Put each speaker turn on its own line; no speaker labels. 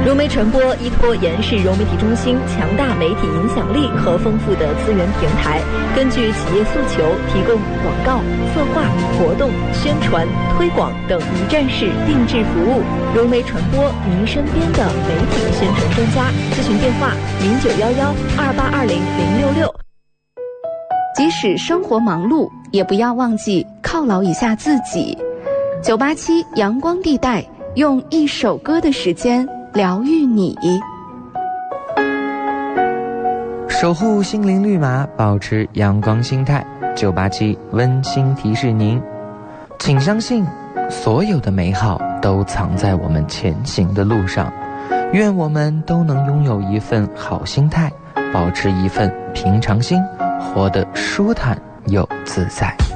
融媒传播依托延世融媒体中心强大媒体影响力和丰富的资源平台，根据企业诉求提供广告、策划、活动、宣传、推广等一站式定制服务。融媒传播，您身边的媒体宣传专家。咨询电话091128200666。
即使生活忙碌，也不要忘记犒劳一下自己。987阳光地带，用一首歌的时间疗愈你，
守护心灵绿码，保持阳光心态。987温馨提示您，请相信所有的美好都藏在我们前行的路上。愿我们都能拥有一份好心态，保持一份平常心，活得舒坦又自在。